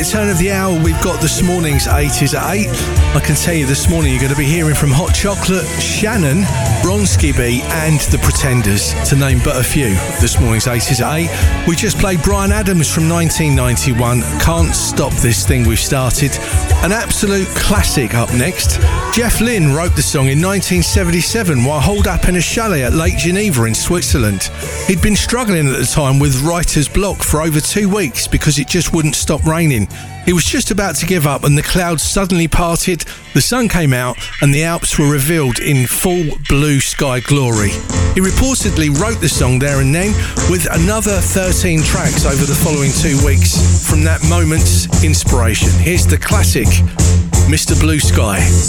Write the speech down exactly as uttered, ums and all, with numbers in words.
turn of the hour, we've got this morning's eighties at eight. I can tell you this morning you're going to be hearing from Hot Chocolate, Shannon, Bronski B and The Pretenders, to name but a few. This morning's eighties at eight. We just played Bryan Adams from nineteen ninety-one, Can't Stop This Thing We've Started. An absolute classic up next. Jeff Lynne wrote the song in nineteen seventy-seven while holed up in a chalet at Lake Geneva in Switzerland. He'd been struggling at the time with writer's block for over two weeks because it just wouldn't stop raining. He was just about to give up and the clouds suddenly parted, the sun came out and the Alps were revealed in full blue sky glory. He reportedly wrote the song there and then, with another thirteen tracks over the following two weeks from that moment's inspiration. Here's the classic Mister Blue Sky.